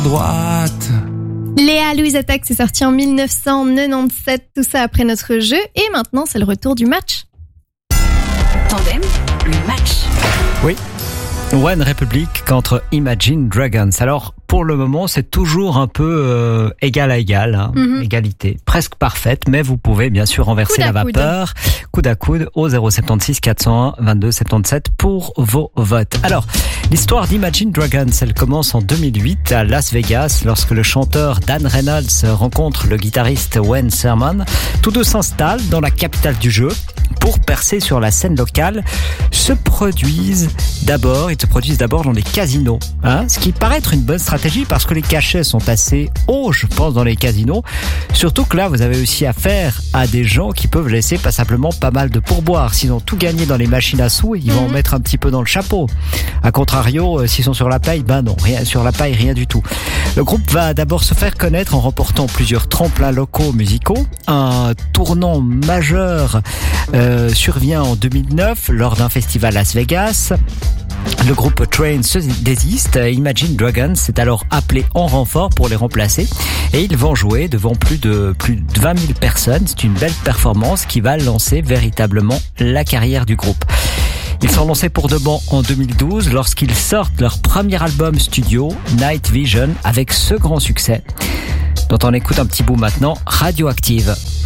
Droite. Léa Louise Attaque, c'est sorti en 1997, tout ça après notre jeu. Et maintenant, c'est le retour du match. Tandem, le match. Oui, One Republic contre Imagine Dragons. Alors, pour le moment, c'est toujours un peu égal à égal, hein, égalité presque parfaite, mais vous pouvez bien sûr renverser la vapeur coude à coude au 076 401 22 77 pour vos votes. Alors, l'histoire d'Imagine Dragons, elle commence en 2008 à Las Vegas lorsque le chanteur Dan Reynolds rencontre le guitariste Wayne Sermon. Tous deux s'installent dans la capitale du jeu pour percer sur la scène locale. Ils se produisent d'abord dans les casinos, hein, ce qui paraît être une bonne stratégie parce que les cachets sont assez hauts, je pense, dans les casinos. Surtout que là, vous avez aussi affaire à des gens qui peuvent laisser pas simplement pas mal de pourboires. S'ils ont tout gagné dans les machines à sous, ils vont en mettre un petit peu dans le chapeau. A contrario, s'ils sont sur la paille, non, rien sur la paille, rien du tout. Le groupe va d'abord se faire connaître en remportant plusieurs tremplins locaux musicaux. Un tournant majeur survient en 2009 lors d'un festival à Las Vegas. Le groupe Train se désiste. Imagine Dragons s'est alors appelé en renfort pour les remplacer et ils vont jouer devant plus de 20 000 personnes. C'est une belle performance qui va lancer véritablement la carrière du groupe. Ils sont lancés pour de bon en 2012 lorsqu'ils sortent leur premier album studio, Night Vision, avec ce grand succès dont on écoute un petit bout maintenant, Radioactive.